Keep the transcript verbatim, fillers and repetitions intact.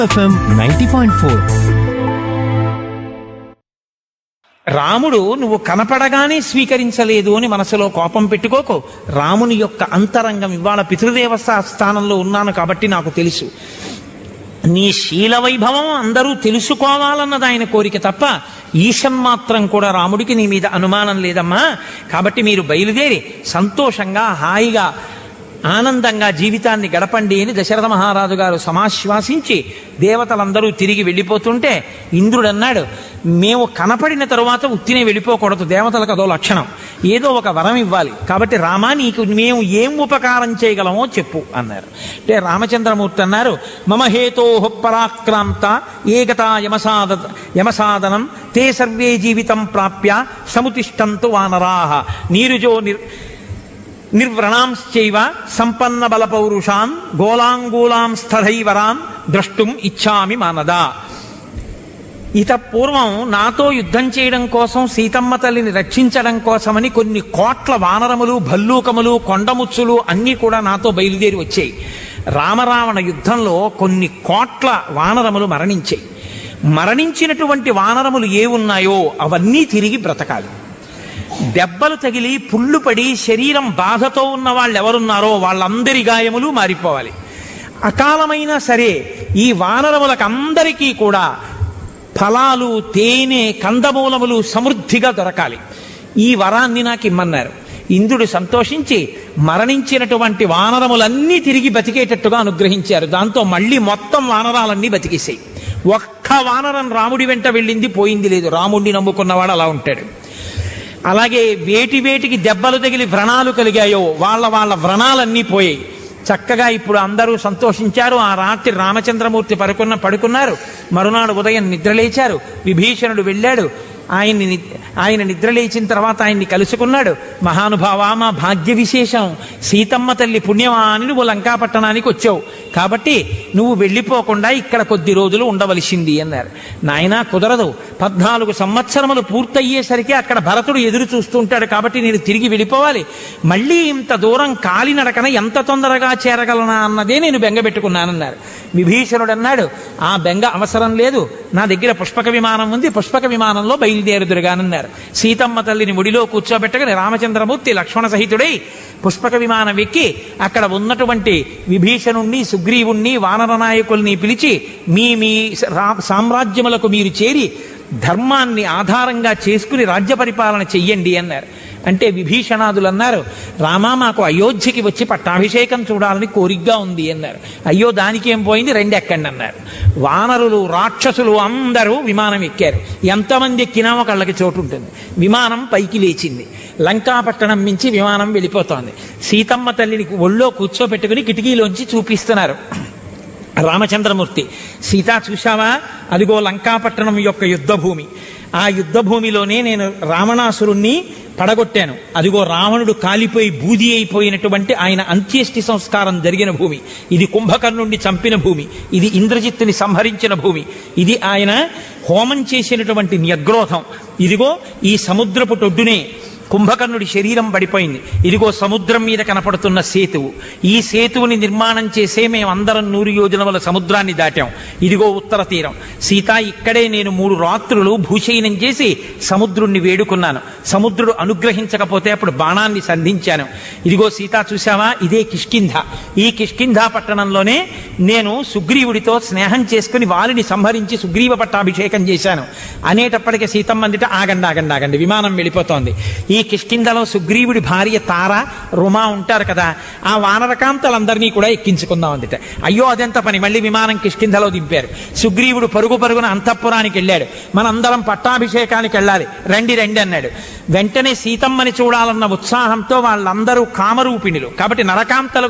FM ninety point four. రాముడు నువ్వు కనపడగానే స్వీకరించలేదు అని మనసులో కోపం పెట్టుకోకు. రాముని యొక్క అంతరంగం ఇవాళ పితృదేవ స్థానంలో ఉన్నాను కాబట్టి నాకు తెలుసు. నీ శీల వైభవం అందరూ తెలుసుకోవాలన్నది ఆయన కోరిక తప్ప ఈశన్ మాత్రం కూడా రాముడికి నీ మీద అనుమానం లేదమ్మా. కాబట్టి మీరు బయలుదేరి సంతోషంగా హాయిగా ఆనందంగా జీవితాన్ని గడపండి అని దశరథ మహారాజు గారు సమాశ్వాసించి దేవతలందరూ తిరిగి వెళ్ళిపోతుంటే ఇంద్రుడు అన్నాడు, మేము కనపడిన తరువాత ఉత్తినే వెళ్ళిపోకూడదు, దేవతలకు అదో లక్షణం, ఏదో ఒక వరం ఇవ్వాలి. కాబట్టి రామా నీకు మేము ఏం ఉపకారం చేయగలమో చెప్పు అన్నారు. అంటే రామచంద్రమూర్తి అన్నారు, మమ హేతో పరాక్రాంత ఏకతా యమసాద యమసాదనం తే సర్వే జీవితం ప్రాప్య సముతిష్టంతు వానరాహ నీరుజో నిర్ నిర్వ్రణాంశ్చైవ సంపన్న బల పౌరుషాన్ గోలాంగూలాం స్థరైవరాన్ ద్రష్టుం ఇచ్చామి మానదా. ఇత పూర్వం నాతో యుద్ధం చేయడం కోసం సీతమ్మ తల్లిని రక్షించడం కోసమని కొన్ని కోట్ల వానరములు భల్లూకములు కొండముచ్చులు అన్నీ కూడా నాతో బయలుదేరి వచ్చాయి. రామరావణ యుద్ధంలో కొన్ని కోట్ల వానరములు మరణించాయి. మరణించినటువంటి వానరములు ఏ ఉన్నాయో అవన్నీ తిరిగి బ్రతకాలి. దెబ్బలు తగిలి పుళ్ళు పడి శరీరం బాధతో ఉన్న వాళ్ళు ఎవరున్నారో వాళ్ళందరి గాయములు మారిపోవాలి. అకాలమైనా సరే ఈ వానరములకు అందరికీ కూడా ఫలాలు తేనె కందమూలములు సమృద్ధిగా దొరకాలి. ఈ వరాన్ని నాకు ఇమ్మన్నారు. ఇంద్రుడు సంతోషించి మరణించినటువంటి వానరములన్నీ తిరిగి బతికేటట్టుగా అనుగ్రహించారు. దాంతో మళ్ళీ మొత్తం వానరాలన్నీ బతికేసాయి. ఒక్క వానరం రాముడి వెంట వెళ్ళింది పోయింది లేదు. రాముడిని నమ్ముకున్నవాడు అలా ఉంటాడు. అలాగే వేటి వేటికి దెబ్బలు తగిలి వ్రణాలు కలిగాయో వాళ్ళ వాళ్ళ వ్రణాలన్నీ పోయాయి. చక్కగా ఇప్పుడు అందరూ సంతోషించారు. ఆ రాత్రి రామచంద్రమూర్తి పడుకున్న పడుకున్నారు. మరునాడు ఉదయం నిద్రలేచారు. విభీషణుడు వెళ్ళాడు. ఆయన్ని ఆయన నిద్రలేచిన తర్వాత ఆయన్ని కలుసుకున్నాడు. మహానుభావా, మా భాగ్య విశేషం, సీతమ్మ తల్లి పుణ్యమా అని నువ్వు లంకాపట్టణానికి వచ్చావు, కాబట్టి నువ్వు వెళ్ళిపోకుండా ఇక్కడ కొద్ది రోజులు ఉండవలసింది అన్నారు. నాయనా కుదరదు, పద్నాలుగు సంవత్సరములు పూర్తయ్యేసరికి అక్కడ భరతుడు ఎదురు చూస్తుంటాడు, కాబట్టి నేను తిరిగి వెళ్ళిపోవాలి. మళ్ళీ ఇంత దూరం కాలినడకన ఎంత తొందరగా చేరగలనా అన్నదే నేను బెంగపెట్టుకున్నానన్నారు. విభీషణుడు అన్నాడు, ఆ బెంగ అవసరం లేదు, నా దగ్గర పుష్పక విమానం ఉంది, పుష్పక విమానంలో బయలుదేరుదురుగానన్నారు. సీతమ్మ తల్లిని ముడిలో కూర్చోబెట్టగానే రామచంద్రమూర్తి లక్ష్మణ సహితుడై పుష్పక విమానం ఎక్కి అక్కడ ఉన్నటువంటి విభీషణుణ్ణి సుగ్రీవుణ్ణి వానర నాయకుల్ని పిలిచి మీ మీ సామ్రాజ్యములకు మీరు చేరి ధర్మాన్ని ఆధారంగా చేసుకుని రాజ్య పరిపాలన చెయ్యండి అన్నారు. అంటే విభీషణాదులు అన్నారు, రామా మాకు అయోధ్యకి వచ్చి పట్టాభిషేకం చూడాలని కోరికగా ఉంది అన్నారు. అయ్యో దానికేం పోయింది, రెండు ఎక్కండి అన్నారు. వానరులు రాక్షసులు అందరూ విమానం ఎక్కారు. ఎంతమంది ఎక్కినా ఒకళ్ళకి చోటు ఉంటుంది. విమానం పైకి లేచింది. లంకాపట్టణం నుంచి విమానం వెళ్ళిపోతోంది. సీతమ్మ తల్లిని ఒళ్ళో కూర్చోబెట్టుకుని కిటికీలోంచి చూపిస్తున్నారు రామచంద్రమూర్తి. సీతా చూశావా, అదిగో లంకాపట్టణం యొక్క యుద్ధభూమి. ఆ యుద్ధభూమిలోనే నేను రావణాసురుణ్ణి పడగొట్టాను. అదిగో రావణుడు కాలిపోయి బూది అయిపోయినటువంటి ఆయన అంత్యేష్టి సంస్కారం జరిగిన భూమి. ఇది కుంభకర్ణుణ్ణి చంపిన భూమి. ఇది ఇంద్రజిత్తుని సంహరించిన భూమి. ఇది ఆయన హోమం చేసినటువంటి న్యగ్రోధం. ఇదిగో ఈ సముద్రపు టొడ్డునే కుంభకర్ణుడి శరీరం పడిపోయింది. ఇదిగో సముద్రం మీద కనపడుతున్న సేతువు. ఈ సేతువుని నిర్మాణం చేసే మేమందరం నూరు యోజనముల సముద్రాన్ని దాటాం. ఇదిగో ఉత్తర తీరం. సీత, ఇక్కడే నేను మూడు రాత్రులు భూశయనం చేసి సముద్రుణ్ణి వేడుకున్నాను. సముద్రుడు అనుగ్రహించకపోతే అప్పుడు బాణాన్ని సంధించాను. ఇదిగో సీత చూశావా, ఇదే కిష్కింధ. ఈ కిష్కింధా పట్టణంలోనే నేను సుగ్రీవుడితో స్నేహం చేసుకుని వారిని సంహరించి సుగ్రీవ పట్టాభిషేకం చేశాను అనేటప్పటికీ సీతమ్మ అందిట, ఆగండి ఆగండి ఆగండి, విమానం వెళ్ళిపోతోంది. ఈ కిష్కింధలో సుగ్రీవుడి భార్య తార రుమా ఉంటారు కదా, ఆ వానరకాంతలందరినీ కూడా ఎక్కించుకుందాం అందుట. అయ్యో అదెంత పని, మళ్ళీ విమానం కిష్కింధలో దింపారు. సుగ్రీవుడు పరుగు పరుగున అంతఃపురానికి వెళ్ళాడు. మనందరం పట్టాభిషేకానికి వెళ్ళాలి, రండి రండి అన్నాడు. వెంటనే సీతమ్మని చూడాలన్న ఉత్సాహంతో వాళ్ళందరూ కామరూపిణులు కాబట్టి నరకాంతలు